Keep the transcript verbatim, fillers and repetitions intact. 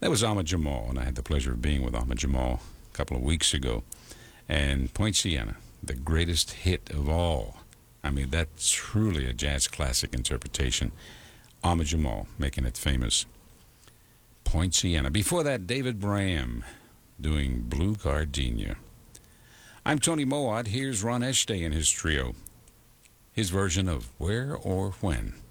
That was Ahmad Jamal, and I had the pleasure of being with Ahmad Jamal a couple of weeks ago. And Poinciana, the greatest hit of all. I mean, that's truly a jazz classic interpretation. Ahmad Jamal making it famous. Poinciana. Before that, David Braham doing Blue Gardenia. I'm Tony Mowatt. Here's Ron Estay and his trio. His version of Where or When.